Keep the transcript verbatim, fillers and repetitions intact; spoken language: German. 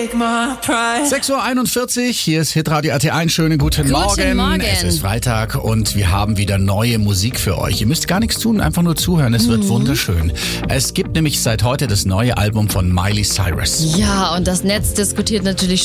take my pride. sechs Uhr einundvierzig, hier ist Hitradio R T eins. Schönen guten, Guten Morgen. Morgen. Es ist Freitag und wir haben wieder neue Musik für euch. Ihr müsst gar nichts tun, einfach nur zuhören. Es wird wunderschön. Es gibt nämlich seit heute das neue Album von Miley Cyrus. Ja, und das Netz diskutiert natürlich